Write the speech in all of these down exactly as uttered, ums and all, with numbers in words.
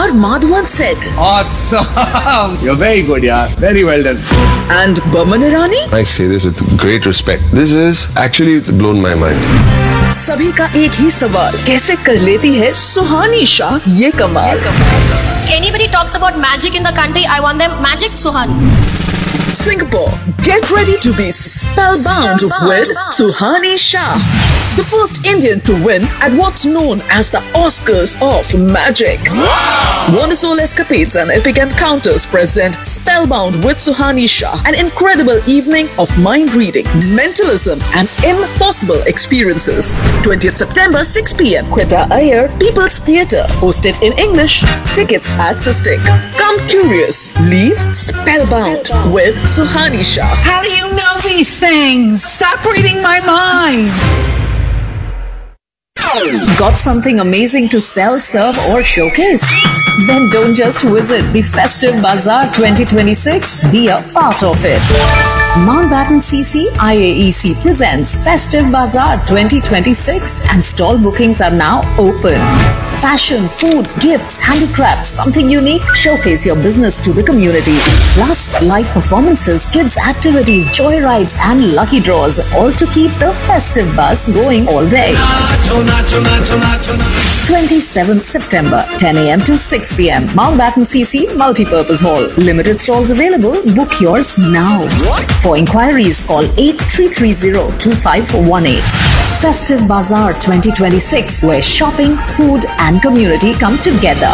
Bazaar Madhuvan set. Awesome! You're very good, yeah. Very well done. And Boman Irani? I say this with great respect. This is actually it's blown my mind. सभी का एक ही सवाल, कैसे कर लेती है सुहानी शाह ये कमाल? Anybody talks about magic in the country, I want them magic Suhani. Singapore, get ready to be spellbound with Suhani Shah, the first Indian to win at what's known as the Oscars of Magic. Wonderful escapades and epic encounters present Spellbound with Suhani Shah, an incredible evening of mind reading, mentalism, and impossible experiences. twentieth September, six p.m. Quetta Iyer, People's Theatre, hosted in English. Tickets at Sistik. Come curious, leave spellbound with Suhani Shah. How do you know these things? Stop reading my mind. Got something amazing to sell, serve, or showcase? Then don't just visit the Festive Bazaar twenty twenty-six, be a part of it. Mountbatten C C I A E C presents Festive Bazaar twenty twenty-six and stall bookings are now open. Fashion, food, gifts, handicrafts, something unique? Showcase your business to the community. Plus, live performances, kids activities, joy rides and lucky draws, all to keep the festive buzz going all day. twenty-seventh September, ten a.m. to six p.m. Mountbatten C C Multipurpose Hall. Limited stalls available. Book yours now. For inquiries, call eight three three zero two five one eight. Festive Bazaar twenty twenty-six, where shopping, food and community come together.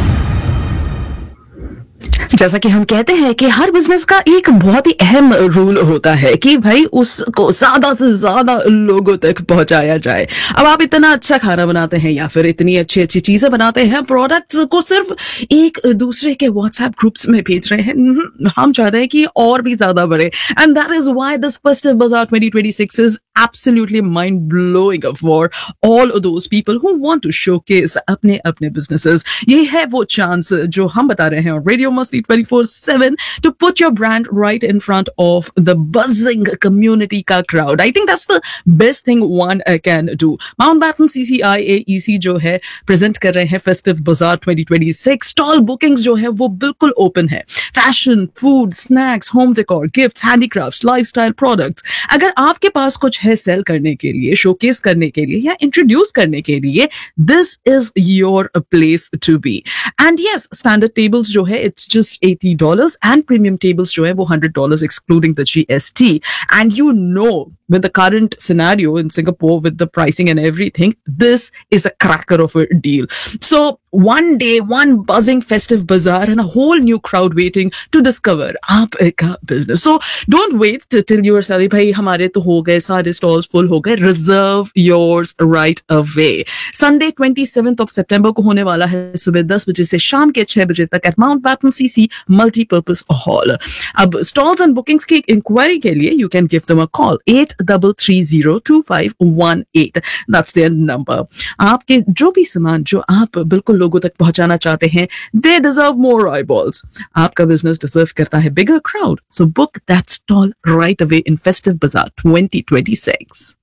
जैसा कि हम कहते हैं कि हर business का एक बहुत ही अहम रूल होता है कि भाई उसको ज्यादा से ज्यादा लोगों तक पहुंचाया जाए. अब आप इतना अच्छा खाना बनाते हैं या फिर इतनी अच्छी अच्छी चीजें बनाते हैं, प्रोडक्ट्स को सिर्फ एक दूसरे के व्हाट्सएप ग्रुप्स में भेज रहे हैं. हम चाहते हैं कि और भी ज्यादा बढ़े. And that is why this festive बाजार twenty twenty-six is absolutely mind blowing for all of those people who want to showcase अपने अपने businesses. ये है वो चांस जो हम बता रहे हैं रेडियो मस्ती twenty-four seven to put your brand right in front of the buzzing community ka crowd. I think that's the best thing one uh, can do. Mountbatten C C I A E C जो है present कर रहे हैं Festive Bazaar twenty twenty-six. Stall bookings जो है वो बिल्कुल open है. Fashion, food, snacks, home decor, gifts, handicrafts, lifestyle products. अगर आपके पास कुछ है सेल करने के लिए, शोकेस करने के लिए या इंट्रोड्यूस करने के लिए, this is your place to be. And yes, standard tables जो है it's just eighty dollars and premium tables जो है वो one hundred dollars excluding the G S T. And you know, with the current scenario in Singapore with the pricing and everything, this is a cracker of a deal. So one day, one buzzing festive bazaar and a whole new crowd waiting to discover आपका business. So don't wait till you are selling. भाई हमारे तो हो गए, सारे stalls full हो गए. Reserve yours right away. Sunday twenty-seventh of September को होने वाला है सुबह दस बजे से शाम के छह बजे तक at Mountbatten C C Multipurpose Hall. अब stalls and bookings की inquiry के लिए you can give them a call eight three three zero two five one eight. That's their number. आपके जो भी सामान जो आप बिल्कुल लोगों तक पहुंचाना चाहते हैं, they deserve more eyeballs. आपका business deserve करता है bigger crowd. So book that stall right away in Festive Bazaar twenty twenty-six.